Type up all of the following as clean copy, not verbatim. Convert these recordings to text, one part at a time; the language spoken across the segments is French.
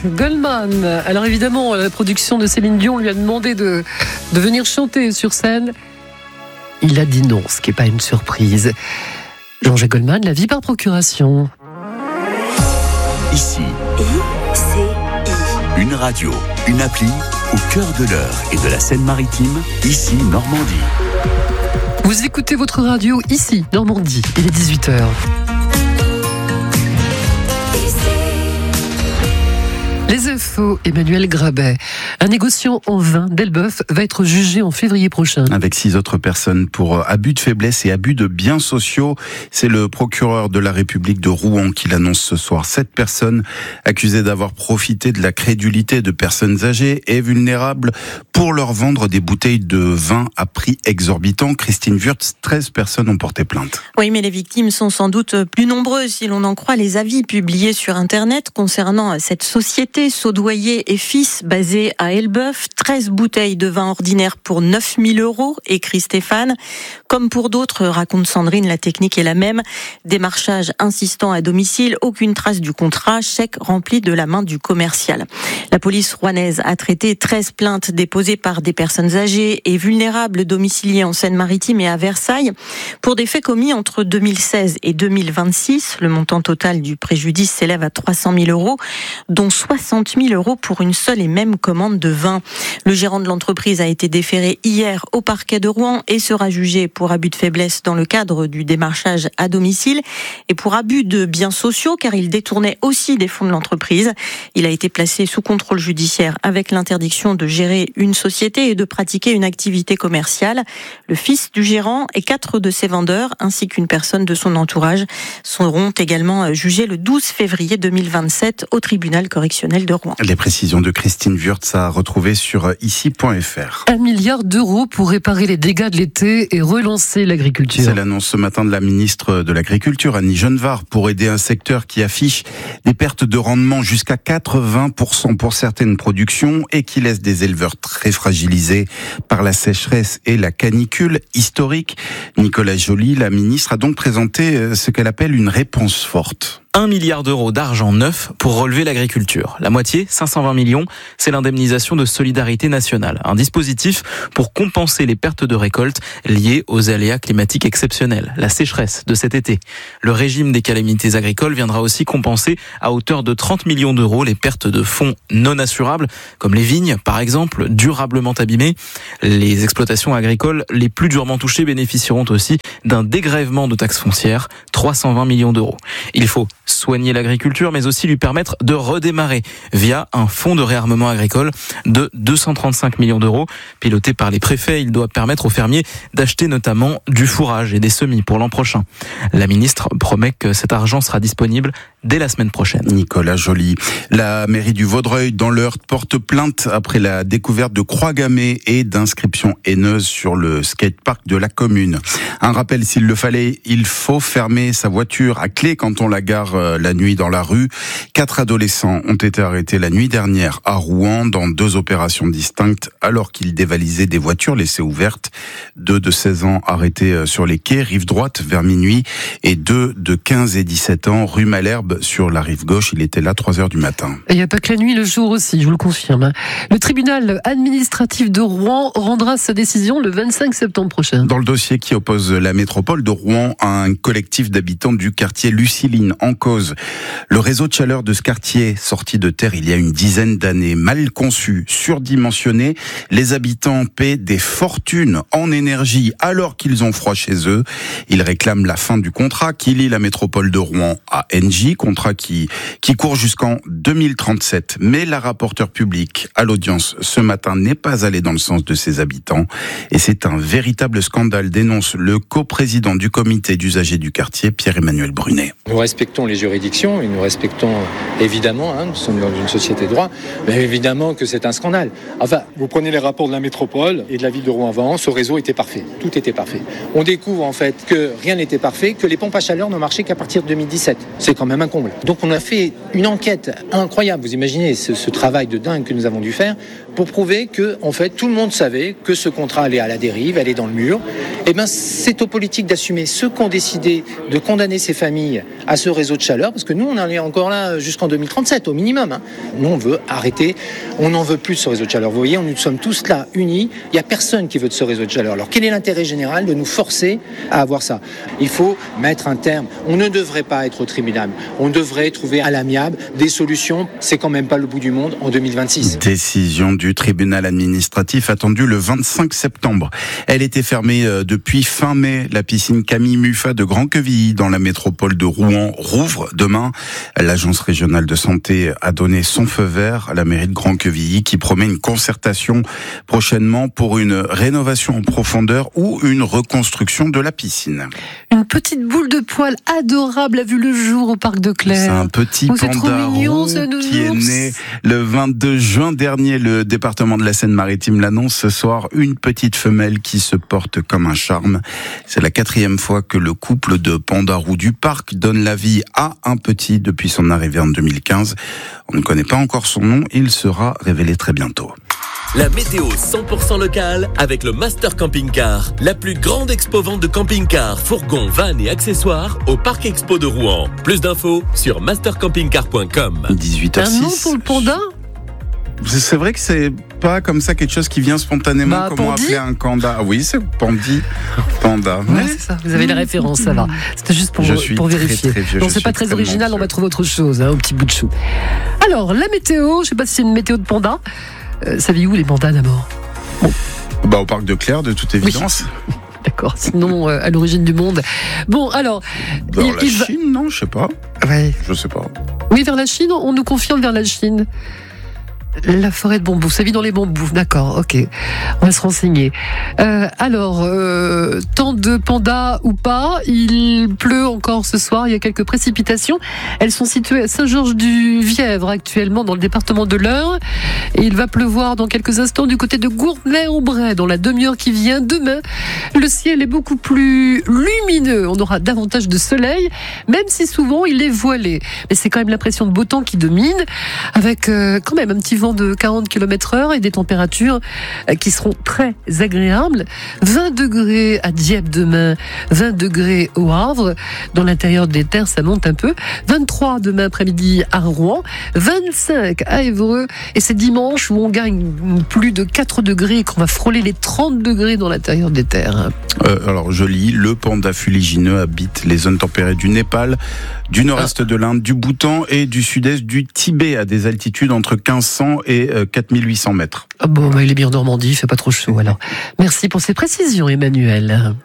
Goldman. Alors évidemment, la production de Céline Dion lui a demandé de venir chanter sur scène. Il a dit non, ce qui n'est pas une surprise. Jean-Jacques Goldman, la vie par procuration. Ici, ICI. Une radio, une appli au cœur de l'Eure et de la Seine-Maritime, ici Normandie. Vous écoutez votre radio ici, Normandie, il est 18h. Les infos, Emmanuel Grabet. Un négociant en vin d'Elbeuf va être jugé en février prochain. Avec 6 autres personnes pour abus de faiblesse et abus de biens sociaux. C'est le procureur de la République de Rouen qui l'annonce ce soir. 7 personnes accusées d'avoir profité de la crédulité de personnes âgées et vulnérables pour leur vendre des bouteilles de vin à prix exorbitant. Christine Wurtz, 13 personnes ont porté plainte. Oui, mais les victimes sont sans doute plus nombreuses si l'on en croit les avis publiés sur Internet concernant cette société Saudoyer et Fils, basée à Elbeuf. 13 bouteilles de vin ordinaire pour 9 000 €, écrit Stéphane. Comme pour d'autres, raconte Sandrine, la technique est la même. Démarchage insistant à domicile, aucune trace du contrat, chèque rempli de la main du commercial. La police rouennaise a traité 13 plaintes déposées par des personnes âgées et vulnérables domiciliées en Seine-Maritime et à Versailles pour des faits commis entre 2016 et 2026. Le montant total du préjudice s'élève à 300 000 €, dont 60 000 € pour une seule et même commande de vin. Le gérant de l'entreprise a été déféré hier au parquet de Rouen et sera jugé pour abus de faiblesse dans le cadre du démarchage à domicile et pour abus de biens sociaux car il détournait aussi des fonds de l'entreprise. Il a été placé sous contrôle judiciaire avec l'interdiction de gérer une société et de pratiquer une activité commerciale. Le fils du gérant et 4 de ses vendeurs ainsi qu'une personne de son entourage seront également jugés le 12 février 2027 au tribunal correctionnel de Rouen. Les précisions de Christine Wurtz à retrouver sur ici.fr. 1 milliard d'euros pour réparer les dégâts de l'été et relancer l'agriculture. C'est l'annonce ce matin de la ministre de l'Agriculture, Annie Genevard, pour aider un secteur qui affiche des pertes de rendement jusqu'à 80% pour certaines productions et qui laisse des éleveurs très fragilisés par la sécheresse et la canicule historique. Nicolas Joly, la ministre, a donc présenté ce qu'elle appelle une réponse forte. 1 milliard d'euros d'argent neuf pour relever l'agriculture. La moitié, 520 millions, c'est l'indemnisation de solidarité nationale. Un dispositif pour compenser les pertes de récolte liées aux aléas climatiques exceptionnels, la sécheresse de cet été. Le régime des calamités agricoles viendra aussi compenser à hauteur de 30 millions d'euros les pertes de fonds non assurables, comme les vignes, par exemple, durablement abîmées. Les exploitations agricoles les plus durement touchées bénéficieront aussi d'un dégrèvement de taxes foncières, 320 millions d'euros. Il faut soigner l'agriculture, mais aussi lui permettre de redémarrer via un fonds de réarmement agricole de 235 millions d'euros. Piloté par les préfets, il doit permettre aux fermiers d'acheter notamment du fourrage et des semis pour l'an prochain. La ministre promet que cet argent sera disponible dès la semaine prochaine. Nicolas Joly. La mairie du Vaudreuil, dans l'Eure, porte plainte après la découverte de croix gammées et d'inscriptions haineuses sur le skatepark de la commune. Un rappel, s'il le fallait, il faut fermer sa voiture à clé quand on la gare la nuit dans la rue. 4 adolescents ont été arrêtés la nuit dernière à Rouen dans 2 opérations distinctes alors qu'ils dévalisaient des voitures laissées ouvertes. 2 de 16 ans arrêtés sur les quais, rive droite vers minuit, et 2 de 15 et 17 ans rue Malherbe sur la rive gauche. Il était là 3h du matin. Il n'y a pas que la nuit, le jour aussi, je vous le confirme. Le tribunal administratif de Rouen rendra sa décision le 25 septembre prochain. Dans le dossier qui oppose la métropole de Rouen à un collectif d'habitants du quartier Luciline, en cause le réseau de chaleur de ce quartier, sorti de terre il y a une dizaine d'années, mal conçu, surdimensionné. Les habitants paient des fortunes en énergie alors qu'ils ont froid chez eux. Ils réclament la fin du contrat qui lie la métropole de Rouen à Engie, contrat qui court jusqu'en 2037. Mais la rapporteure publique à l'audience ce matin n'est pas allée dans le sens de ses habitants. Et c'est un véritable scandale, dénonce le coprésident du comité d'usagers du quartier, Pierre-Emmanuel Brunet. Nous respectons les juridictions et nous respectons évidemment, nous sommes dans une société de droit, mais évidemment que c'est un scandale. Enfin, vous prenez les rapports de la métropole et de la ville de Rouen avant, ce réseau était parfait, tout était parfait. On découvre en fait que rien n'était parfait, que les pompes à chaleur n'ont marché qu'à partir de 2017. C'est quand même un comble. Donc on a fait une enquête incroyable, vous imaginez ce travail de dingue que nous avons dû faire pour prouver que, en fait, tout le monde savait que ce contrat allait à la dérive, allait dans le mur. Eh ben, c'est aux politiques d'assumer. Ceux qui ont décidé de condamner ces familles à ce réseau de chaleur, parce que nous, on en est encore là jusqu'en 2037, au minimum. Nous, on veut arrêter. On n'en veut plus de ce réseau de chaleur. Vous voyez, nous sommes tous là, unis. Il n'y a personne qui veut de ce réseau de chaleur. Alors, quel est l'intérêt général de nous forcer à avoir ça? Il faut mettre un terme. On ne devrait pas être au tribunal. On devrait trouver à l'amiable des solutions. C'est quand même pas le bout du monde en 2026. Décision du tribunal administratif attendue le 25 septembre. Elle était fermée depuis fin mai. La piscine Camille Muffat de Grand-Quevilly dans la métropole de Rouen rouvre demain. L'agence régionale de santé a donné son feu vert à la mairie de Grand-Quevilly qui promet une concertation prochainement pour une rénovation en profondeur ou une reconstruction de la piscine. Une petite boule de poil adorable a vu le jour au parc de Clères. C'est un petit panda roux qui est né le 22 juin dernier. Le département de la Seine-Maritime l'annonce ce soir. Une petite femelle qui se porte comme un charme. C'est la 4e fois que le couple de pandas roux du parc donne la vie à un petit depuis son arrivée en 2015. On ne connaît pas encore son nom. Il sera révélé très bientôt. La météo 100% locale avec le Master Camping Car, la plus grande expo-vente de camping-cars, fourgons, vannes et accessoires au Parc Expo de Rouen. Plus d'infos sur mastercampingcar.com. 18h06. Un nom pour le panda ? C'est vrai que c'est pas comme ça quelque chose qui vient spontanément. Comment Pandi appeler un panda? Oui, c'est Pandi. Panda. Ouais, c'est ça. Vous avez la référence, ça va. C'était juste pour vérifier. Très vieux, Donc c'est pas très original, on va trouver autre chose, au petit bout de chou. Alors, la météo, je sais pas si c'est une météo de panda. Savez-vous où les pandas d'abord? Au parc de Clères, de toute évidence. Oui. D'accord, sinon à l'origine du monde. Bon, alors... Chine, non, je sais pas. Ouais. Je sais pas. Oui, vers la Chine, on nous confirme vers la Chine. La forêt de bambous, ça vit dans les bambous, d'accord, ok. On va se renseigner. Alors, temps de panda ou pas, il pleut encore ce soir, il y a quelques précipitations. Elles sont situées à Saint-Georges-du-Vièvre actuellement dans le département de l'Eure. Et il va pleuvoir dans quelques instants du côté de Gournay-en-Bray dans la demi-heure qui vient. Demain, le ciel est beaucoup plus lumineux. On aura davantage de soleil, même si souvent il est voilé. Mais c'est quand même l'impression de beau temps qui domine, avec quand même un petit vent de 40 km/h et des températures qui seront très agréables. 20 degrés à Dieppe demain, 20 degrés au Havre. Dans l'intérieur des terres, ça monte un peu. 23 demain après-midi à Rouen, 25 à Évreux. Et c'est dimanche où on gagne plus de 4 degrés et qu'on va frôler les 30 degrés dans l'intérieur des terres. Alors je lis, le panda fuligineux habite les zones tempérées du Népal, du nord-est de l'Inde, du Bhoutan et du sud-est du Tibet à des altitudes entre 1500 et 4800 mètres. Ah bon, il est bien en Normandie, il fait pas trop chaud alors. Merci pour ces précisions, Emmanuel.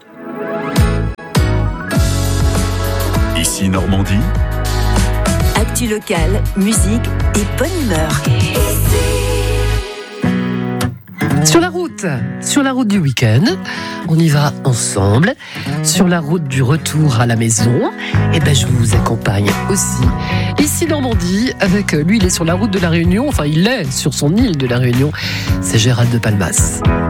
Ici Normandie. Actu locale, musique et bonne humeur. Sur la route du week-end, on y va ensemble. Sur la route du retour à la maison, je vous accompagne aussi. Ici Normandie, avec lui, il est sur la route de la Réunion, enfin il est sur son île de la Réunion, c'est Gérald de Palmas.